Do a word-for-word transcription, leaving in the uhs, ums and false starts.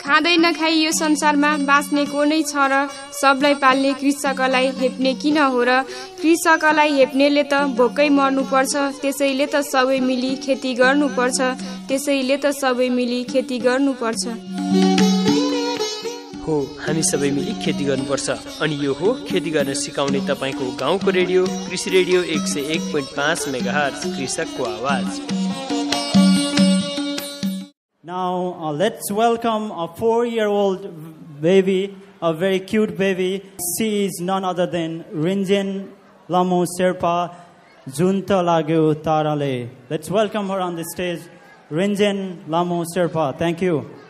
खाँदै नखाई यो संसारमा बाँच्ने को नै छ र सबलाई पाल्ने कृषकलाई हेप्ने किन हो र कृषकलाई हेप्नेले त भोकै मर्नुपर्छ त्यसैले त सबै मिली खेती गर्नुपर्छ त्यसैले त सबै मिली खेती गर्नुपर्छ हो हामी सबै मिली खेती गर्नुपर्छ अनि यो हो खेती गर्न सिकाउने तपाईको गाउँको रेडियो कृषि रेडियो एक सय एक दशमलव पाँच मेगाहर्ज कृषकको आवाज Now uh, let's welcome a four-year-old baby, a very cute baby. She is none other than Rinjen Lamu Sherpa Junta Lagyo Tarale. Let's welcome her on the stage, Rinjen Lamu Sherpa. Thank you.